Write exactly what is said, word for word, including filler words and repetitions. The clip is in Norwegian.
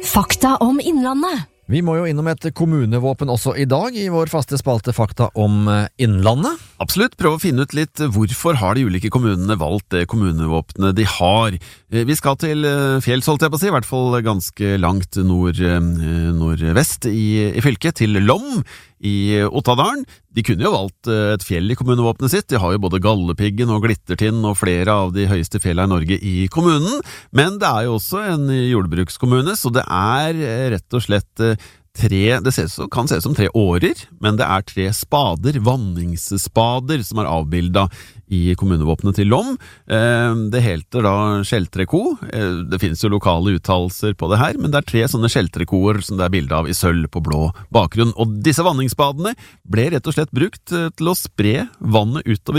Fakta om Innlandet. Vi må jo innom et kommunevåpen også i dag i vår faste spalte Fakta om Innlandet. Absolutt, prøv å finne ut litt hvorfor har de ulike kommunene valgt det kommunevåpenet de har. Vi skal til fjells, holdt jeg på å si, i hvert fall ganske langt nord, nordvest i, i fylket, til Lom i Ottadalen. De kunne jo valgt et fjell i kommunevåpenet sitt, de har jo både Gallepiggen og Glittertind og flere av de høyeste fjellene i Norge i kommunen, men det er jo også en jordbrukskommune, så det er rett og slett tre, det ser, kan se ut som tre årer, men det er tre spader, vanningsspader, som er avbildet i kommunevåpenet til Lom. Det heter da skjeltreko. Det finnes jo lokale uttalelser på det her, men det er tre sånne skjeltrekoer som det er bildet av i sølv på blå bakgrunn. Og disse vanningsspadene ble rett og slett brukt til å spre vannet utover